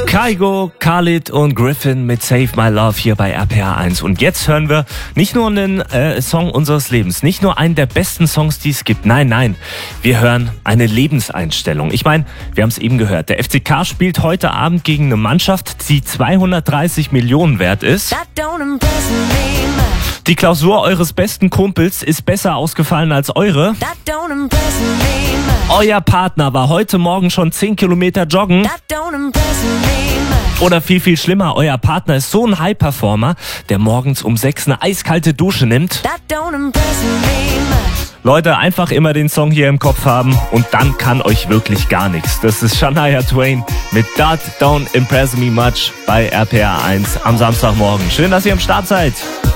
Kygo, Khalid und Griffin mit Save My Love hier bei RPR 1. Und jetzt hören wir nicht nur einen Song unseres Lebens, nicht nur einen der besten Songs, die es gibt. Nein, wir hören eine Lebenseinstellung. Ich meine, wir haben es eben gehört, der FCK spielt heute Abend gegen eine Mannschaft, die 230 Millionen wert ist. Die Klausur eures besten Kumpels ist besser ausgefallen als eure. Euer Partner war heute Morgen schon 10 Kilometer joggen. Oder viel schlimmer, euer Partner ist so ein High-Performer, der morgens um 6 eine eiskalte Dusche nimmt. Leute, einfach immer den Song hier im Kopf haben und dann kann euch wirklich gar nichts. Das ist Shania Twain mit That Don't Impress Me Much bei RPR 1 am Samstagmorgen. Schön, dass ihr am Start seid.